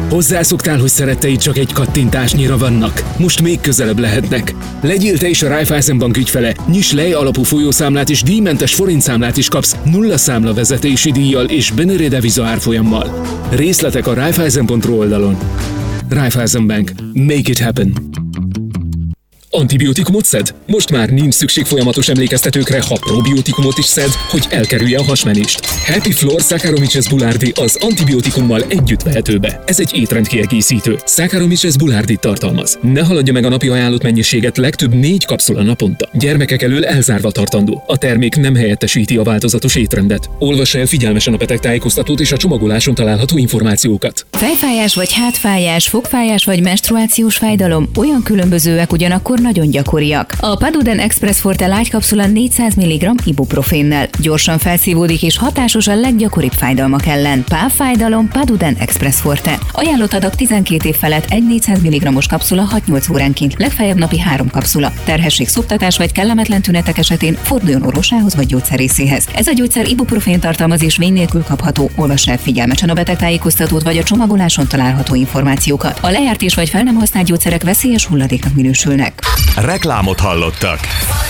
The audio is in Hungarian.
Hozzászoktál, hogy szeretteid csak egy kattintásnyira vannak? Most még közelebb lehetnek. Legyél te is a Raiffeisen Bank ügyfele, nyiss lej alapú folyószámlát és díjmentes forintszámlát is kapsz nulla számla vezetési díjjal és Benere deviza árfolyammal. Részletek a Raiffeisen.ro oldalon. Raiffeisen Bank. Make it happen. Antibiotikumot szed? Most már nincs szükség folyamatos emlékeztetőkre, ha probiotikumot is szed, hogy elkerülje a hasmenést. Happy Flor Saccharomyces boulardii az antibiotikummal együtt vehető be. Ez egy étrendkiegészítő. Saccharomyces boulardit tartalmaz. Ne haladja meg a napi ajánlott mennyiséget, legtöbb 4 kapszula naponta. Gyermekek elől elzárva tartandó. A termék nem helyettesíti a változatos étrendet. Olvassa el figyelmesen a betegtájékoztatót és a csomagoláson található információkat. Fejfájás vagy hátfájás, fogfájás vagy menstruációs fájdalom olyan különbözőek, ugyanakkor nagyon gyakoriak. A Paduden Express Forte lágy kapszula 400 mg ibuprofénnel. Gyorsan felszívódik és hatásos a leggyakoribb fájdalmak ellen. Pálfájdalom Paduden Express Forte. Ajánlott adag 12 év felett egy 400 mg-os kapszula 6-8 óránként, legfeljebb napi 3 kapszula. Terhesség, szoptatás vagy kellemetlen tünetek esetén forduljon orvosához vagy gyógyszerészéhez. Ez a gyógyszer ibuprofén tartalmaz és vény nélkül kapható. Olvassa el figyelmesen a betegtájékoztatót vagy a csomagoláson található információkat. A lejárt és vagy fel nem használt gyógyszerek veszélyes hulladéknak minősülnek. Reklámot hallottak.